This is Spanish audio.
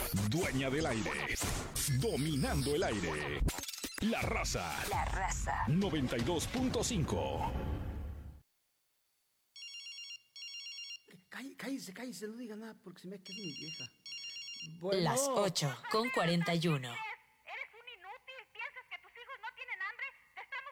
Dueña del aire. Dominando el aire. La Raza. La Raza. 92.5. Cállese, no diga nada porque se me queda mi vieja. Bueno. Las 8:41.